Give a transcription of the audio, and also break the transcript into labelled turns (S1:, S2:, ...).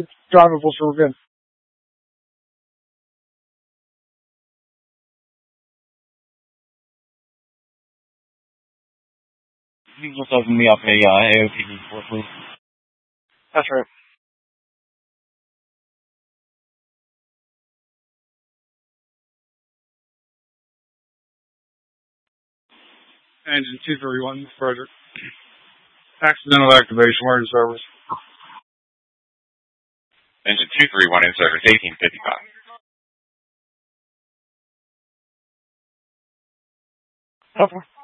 S1: It's drivable, so we're good.
S2: You just opened me up a AOP report, please.
S1: That's right. Engine 231, Frederick. Accidental activation, we're in service.
S3: Engine 231 in service, 1855.
S1: Okay.